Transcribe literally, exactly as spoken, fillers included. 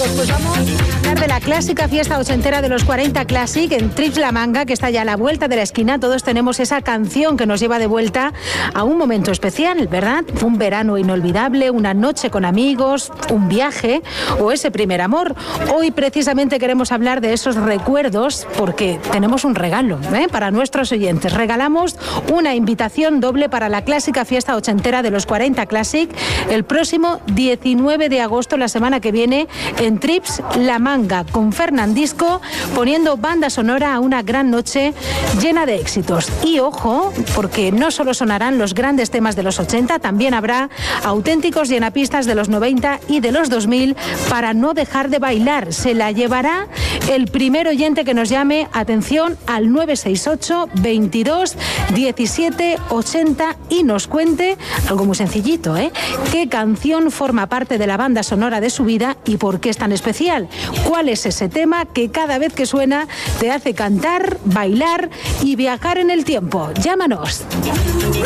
amigos, pues vamos a hablar de la clásica fiesta ochentera de los cuarenta Classic en Trips La Manga, que está ya a la vuelta de la esquina. Todos tenemos esa canción que nos lleva de vuelta a un momento especial, ¿verdad? Un verano inolvidable, una noche con amigos, un viaje o ese primer amor. Hoy precisamente queremos hablar de esos recuerdos porque tenemos un regalo, ¿eh? Para nuestros oyentes. Regalamos una invitación doble para la clásica fiesta ochentera de los cuarenta Classic el próximo diecinueve de agosto, la semana que viene, en Trips La Manga, con Fernandisco poniendo banda sonora a una gran noche llena de éxitos. Y ojo, porque no solo sonarán los grandes temas de los ochenta, también habrá auténticos llenapistas de los noventa y de los dos mil para no dejar de bailar. Se la llevará el primer oyente que nos llame, atención, al nueve seis ocho, veintidós, diecisiete, ochenta y nos cuente algo muy sencillito, ¿eh? ¿Qué canción forma parte de la banda sonora de su vida y por qué es tan especial? ¿Cuál es ese tema que cada vez que suena te hace cantar, bailar y viajar en el tiempo? Llámanos.